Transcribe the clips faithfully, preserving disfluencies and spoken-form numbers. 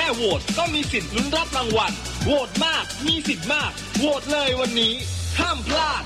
ค่โหวตก็มีสิทธิ์ลุ้นรับรางวัลโหวตมากมีสิทธิ์มากโหวตเลยวันนี้ห้ามพลาด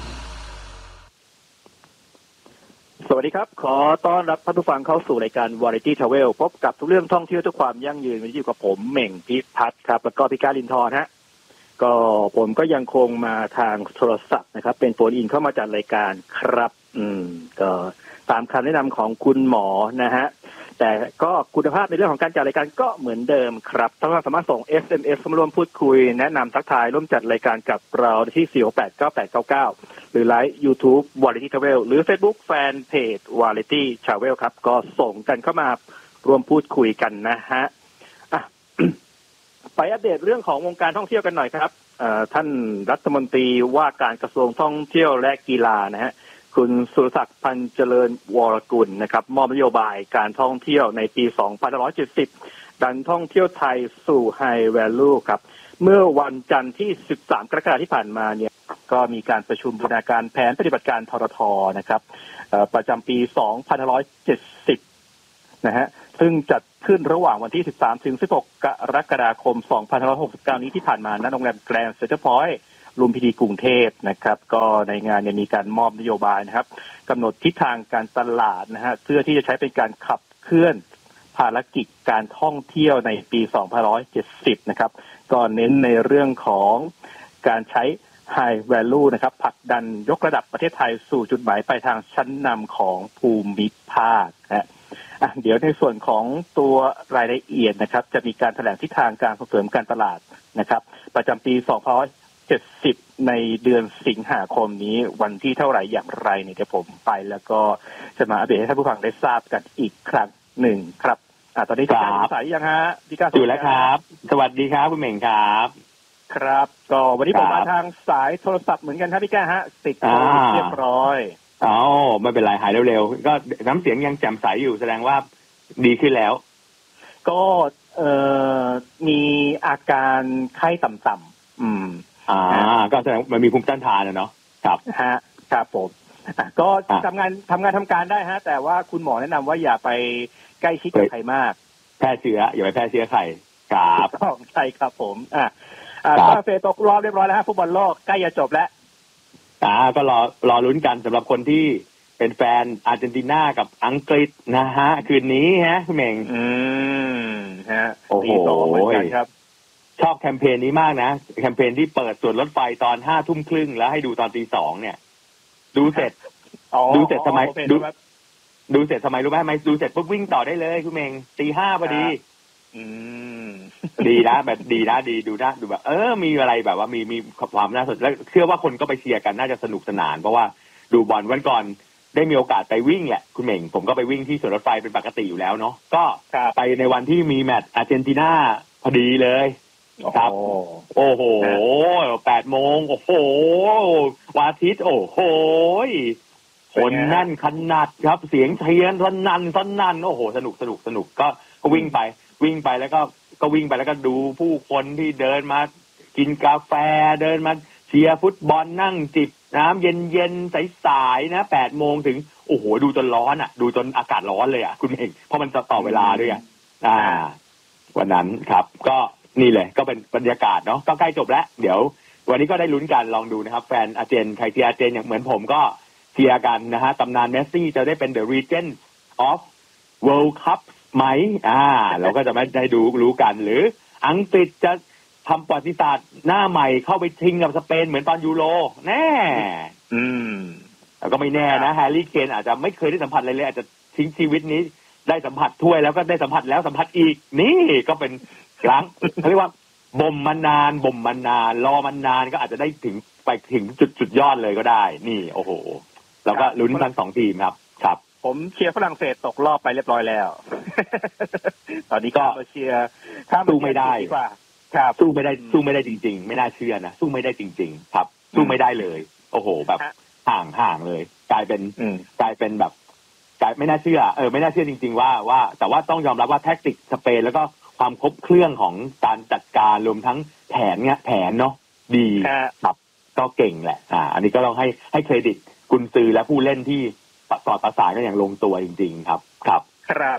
สวัสดีครับขอต้อนรับท่านผู้ฟังเข้าสู่รายการ Variety Travel พบกับทุกเรื่องท่องเที่ยวทุกความยั่งยืนวันนี้อยู่กับผมเหม่งพิพัฒน์ครับแล้วก็พี่การลินทร์ฮะก็ผมก็ยังคงมาทางโทรศัพท์นะครับเป็นโฟนอินเข้ามาจัดรายการครับอืมก็ตามคำแนะนำของคุณหมอนะฮะแต่ก็คุณภาพในเรื่องของการจัดรายการก็เหมือนเดิมครับท่านสามารถส่ง เอส เอ็ม เอส เข้ามาร่วมพูดคุยแนะนำทักทายร่วมจัดรายการกับเราที่ สี่ หก แปด เก้า แปด เก้า เก้า หรือไลฟ์ YouTube Variety Travel หรือ Facebook Fanpage Variety Travel ครับก็ส่งกันเข้ามารวมพูดคุยกันนะฮะอ่ะ ไปอัปเดตเรื่องของวงการท่องเที่ยวกันหน่อยครับท่านรัฐมนตรีว่าการกระทรวงท่องเที่ยวและกีฬานะฮะคุณสุรศักดิ์พันเจริญวรกุลนะครับมอบนโยบายการท่องเที่ยวในปี สองพันห้าร้อยเจ็ดสิบ ดันท่องเที่ยวไทยสู่ High Value ครับเมื่อวันจันทร์ที่ สิบสาม กรกฎาคมที่ผ่านมาเนี่ยก็มีการประชุมบูรณาการแผนปฏิบัติการทรทนะครับประจำปี สองพันห้าร้อยเจ็ดสิบ นะฮะซึ่งจัดขึ้นระหว่างวันที่ สิบสาม ถึง สิบหก กรกฎาคม สองพันห้าร้อยหกสิบเก้า นี้ที่ผ่านมาณโรงแรมแกรนด์เซ็นเตอร์พอยต์ลุมพินีกรุงเทพนะครับก็ในงานเนี่ยมีการมอบนโยบายนะครับกำหนดทิศทางการตลาดนะฮะเพื่อที่จะใช้เป็นการขับเคลื่อนภารกิจการท่องเที่ยวในปี สองพันห้าร้อยเจ็ดสิบ นะครับก็เน้นในเรื่องของการใช้ High Value นะครับผลักดันยกระดับประเทศไทยสู่จุดหมายปลายทางชั้นนำของภูมิภาคนะอ่ะเดี๋ยวในส่วนของตัวรายละเอียดนะครับจะมีการแถลงทิศทางการส่งเสริมการตลาดนะครับประจำปี สองพันห้าร้อยเจ็ดสิบ ในเดือนสิงหาคมนี้วันที่เท่าไหร่อย่างไรเนี่ยเดี๋ยวผมไปแล้วก็จะมาอัปเดตให้ท่านผู้ฟังได้ทราบกันอีกครั้งหนึ่งครับอ่ะตอนนี้พี่การสายยังฮะพี่การอยู่แล้วครับสวัสดีครับคุณเหม่งครับครับก็วันนี้ผมมาทางสายโทรศัพท์เหมือนกันครับพี่การฮะติดโควิดเรียบร้อยอ๋อไม่เป็นไรหายเร็วๆก็น้ำเสียงยังแจ่มใสอยู่แสดงว่าดีขึ้นแล้วก็เอ่อมีอาการไข้ต่ำๆอืมอ่าก็แสดงมันมีภูมิต้านทานนะเนาะครับฮะครับผมก็ทำงานทำงานทำการได้ฮะแต่ว่าคุณหมอแนะนำว่าอย่าไปใกล้ชิดกับใครมากแพร่เชื้ออย่าไปแพร่เชื้อใครครับใช่ครับผมอ่าอ่าฝรั่งเศสตกรอบเรียบร้อยแล้วฮะฟุตบอลโลกใกล้จะจบแล้วอ่าก็รอรอลุ้นกันสำหรับคนที่เป็นแฟนอาร์เจนตินากับอังกฤษนะฮะคืนนี้ฮะคุณเหม่งอืมฮะโอ้โหครับชอบแคมเปญนี้มากนะแคมเปญที่เปิดส่วนรถไฟตอนห้าทุ่มครึ่งแล้วให้ดูตอนตีสองเนี่ยดูเสร็จดูเสร็จทำไมดูดูเสร็จทำไมรู้ไหมไม่ดูเสร็จปุ๊บวิ่งต่อได้เลยคุณเหม่งตีห้าพอดีอืมดีนะแบบดีนะดีดูนะดูแบบเออมีอะไรแบบว่ามีมีความน่าสนใจแล้วเชื่อว่าคนก็ไปเชียร์กันน่าจะสนุกสนานเพราะว่าดูบอลวันก่อนได้มีโอกาสไปวิ่งแหละคุณเหม่งผมก็ไปวิ่งที่สวนรถไฟเป็นปกติอยู่แล้วเนาะก็ไปในวันที่มีแมตช์อาร์เจนตินาพอดีเลยครับโอ้โหแปดโมงโอ้โหวันอาทิตย์โอ้โหคนแน่นขนาดครับเสียงเชียร์สนั่นสนั่นโอ้โหสนุกสนุกสนุกก็ก็วิ่งไปวิ่งไปแล้วก็ก็วิ่งไปแล้วก็ดูผู้คนที่เดินมากินกาแฟเดินมาเชียร์ฟุตบอลนั่งจิบน้ำเย็นๆสายๆนะแปดโมงถึงโอ้โหดูจนร้อนอ่ะดูจนอากาศร้อนเลยอ่ะคุณเองเพราะมันจะต่อเวลาด้วยอ่ะอ่าวันนั้นครับก็นี่เลยก็เป็นบรรยากาศเนาะก็ใกล้จบแล้วเดี๋ยววันนี้ก็ได้ลุ้นกันลองดูนะครับแฟนอาร์เจนใครเชียร์อาร์เจนอย่างเหมือนผมก็เชียร์กันนะฮะตำนานเมสซี่จะได้เป็น The Regent of World Cup ไหมอ่าเราก็จะไม่ได้ดูรู้กันหรืออังกฤษจะทำประวัติศาสตร์หน้าใหม่เข้าไปชิงกับสเปนเหมือนตอนยูโรแน่อืมแต่ก็ไม่แน่นะแฮร์รี่เคนอาจจะไม่เคยได้สัมผัสอะไรเลยอาจจะทิ้งชีวิตนี้ได้สัมผัสถ้วยแล้วก็ได้สัมผัสแล้วสัมผัสอีกนี่ก็เป็นครั้งเขาเรียกว่าบ่มมานานบ่มมานานรอมานานก็อาจจะได้ถึงไปถึงจุดจุดยอดเลยก็ได้นี่โอ้โหเราก็ลุ้นทั้งสองทีมครับครับผมเชียร์ฝรั่งเศสตกรอบไปเรียบร้อยแล้วตอนนี้ก็เชียร์สู้ไม่ได้ดีกว่าครับสู้ไม่ได้สู้ไม่ได้จริงๆไม่น่าเชื่อนะสู้ไม่ได้จริงๆครับสู้ไม่ได้เลยโอ้โหแบบห่างห่างเลยกลายเป็นกลายเป็นแบบกลายไม่น่าเชื่อเออไม่น่าเชื่อจริงๆว่าว่าแต่ว่าต้องยอมรับว่าแท็กติกสเปนแล้วก็ความครบเครื่องของการจัดการรวมทั้งแผนเนี้ยแผนเนาะดีครับก็เก่งแหละอ่าอันนี้ก็ต้องให้ให้เครดิตกุนซือและผู้เล่นที่สอดประสานกันอย่างลงตัวจริงๆครับครับครับ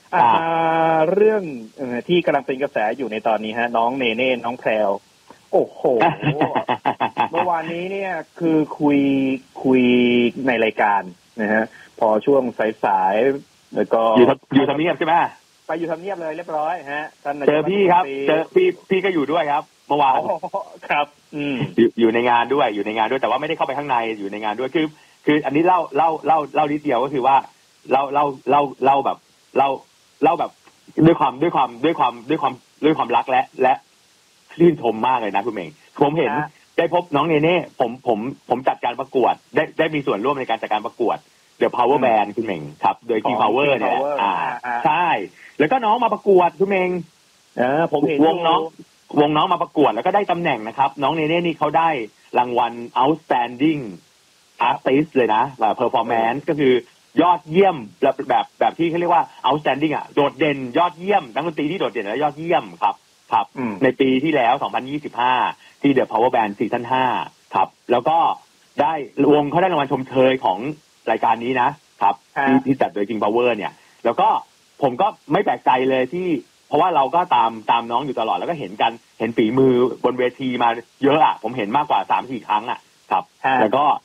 อ่าเรื่องเอ่อที่กำลังเป็นกระแสอยู่ในตอนนี้ฮะน้องเนเน่น้องแพรวโอ้โห เมื่อวานนี้เนี่ยคือคุยคุยในรายการนะฮะพอช่วงสายๆแล้วก็อยู่อยู่ทำเนียบใช่ไหมไปอยู่ทำเนียบเลยเรียบร้อยฮะท่านนายกเจอพี่ครับเจอพี่พี่ก็อยู่ด้วยครับเมื่อวานครับอืมอยู่อยู่ในงานด้วยอยู่ในงานด้วยแต่ว่าไม่ได้เข้าไปข้างในอยู่ในงานด้วยคือคืออันนี้เล่าเล่าเล่าเล่านิดเดียวก็คือว่าเล่าเล่าเล่าเล่าแบบเล่าเล่าแบบด้วยความด้วยความด้วยความด้วยความด้วยความรักและและชื่นชมมากเลยนะคุณเมงผมเห็นได้พบน้องเนเน่ผมผมผมจัดการประกวดได้ได้มีส่วนร่วมในการจัดการประกวด The Power Band คุณเมงครับโดย King Power เนี่ยอ่าใช่แล้วก็น้องมาประกวดคุณเมงเออผมเห็นวงน้องวงน้องมาประกวดแล้วก็ได้ตำแหน่งนะครับน้องเนเน่นี่เขาได้รางวัล outstanding artist เลยนะแบบ performance ก็คือยอดเยี่ยมแบบแบบแบบที่เขาเรียกว่า outstanding อ่ะโดดเด่นยอดเยี่ยมนักดนตรีที่โดดเด่นและยอดเยี่ยมครับครับในปีที่แล้วสองพันยี่สิบห้าที่ The Power Band ซีซั่นห้าครับแล้วก็ได้วงเขาได้รางวัลชมเชยของรายการนี้นะครับที่ที่จัดโดย King Power เนี่ยแล้วก็ผมก็ไม่แปลกใจเลยที่เพราะว่าเราก็ตามตามน้องอยู่ตลอดแล้วก็เห็นกันเห็นฝีมือบนเวทีมาเยอะอ่ะผมเห็นมากกว่า สามถึงสี่ ครั้งอ่ะครับแล้วก็